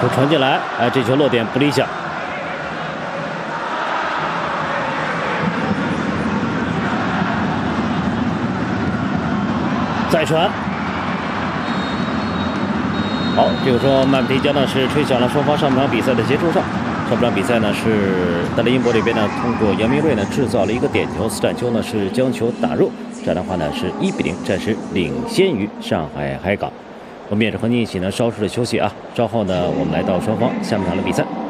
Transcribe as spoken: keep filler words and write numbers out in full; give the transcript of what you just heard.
传进来，哎，这球落点不理想。再传。好，这个时候曼皮提加呢是吹响了双方上半场比赛的结束哨。上半场比赛呢是德雷因博这边呢通过杨明锐呢制造了一个点球，斯坦丘呢是将球打入，这样的话呢是一比零，暂时领先于上海海港。我们也是和您一起呢稍事的休息啊，稍后呢我们来到双方下半场的比赛。